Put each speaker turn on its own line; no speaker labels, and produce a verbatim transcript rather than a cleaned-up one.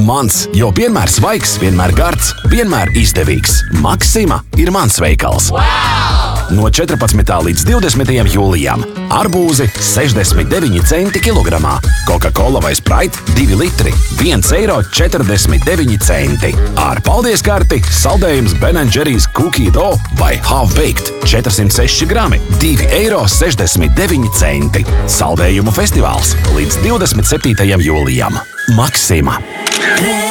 mans, jo vienmēr svaigs, vienmēr gards, vienmēr izdevīgs. Maksima ir mans veikals. Wow! No četrpadsmitā līdz divdesmitajam jūlijam. Arbūzi sešdesmit deviņi centi kilogramā. Coca-Cola vai Sprite divi litri. viens eiro četrdesmit deviņi centi. Ar paldies karti saldējums Ben and Jerry's Cookie Dough vai Half Baked četrsimt seši grami. divi eiro sešdesmit deviņi centi. Saldējumu festivāls līdz divdesmit septītajam jūlijam. Maksima.